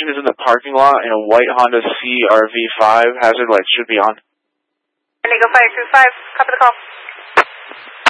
engine is in the parking lot, and a white Honda CR-V5. Hazard lights should be on. Indigo 525, copy the call.